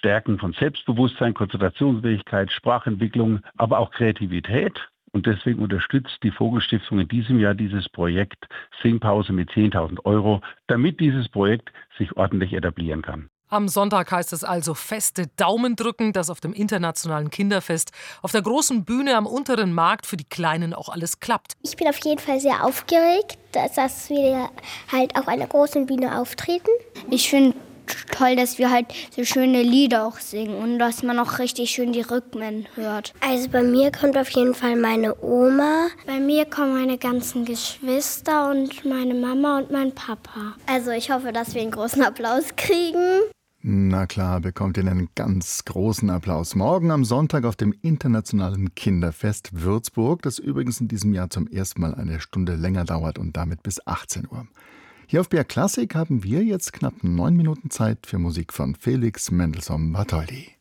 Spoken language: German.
Stärken von Selbstbewusstsein, Konzentrationsfähigkeit, Sprachentwicklung, aber auch Kreativität. Und deswegen unterstützt die Vogelstiftung in diesem Jahr dieses Projekt Singpause mit 10.000 €, damit dieses Projekt sich ordentlich etablieren kann. Am Sonntag heißt es also feste Daumen drücken, dass auf dem Internationalen Kinderfest auf der großen Bühne am Unteren Markt für die Kleinen auch alles klappt. Ich bin auf jeden Fall sehr aufgeregt, dass wir halt auf einer großen Bühne auftreten. Ich finde toll, dass wir halt so schöne Lieder auch singen und dass man auch richtig schön die Rhythmen hört. Also bei mir kommt auf jeden Fall meine Oma. Bei mir kommen meine ganzen Geschwister und meine Mama und mein Papa. Also ich hoffe, dass wir einen großen Applaus kriegen. Na klar, bekommt ihr einen ganz großen Applaus. Morgen am Sonntag auf dem Internationalen Kinderfest Würzburg, das übrigens in diesem Jahr zum ersten Mal eine Stunde länger dauert und damit bis 18 Uhr. Hier auf BR Klassik haben wir jetzt knapp 9 Minuten Zeit für Musik von Felix Mendelssohn Bartholdy.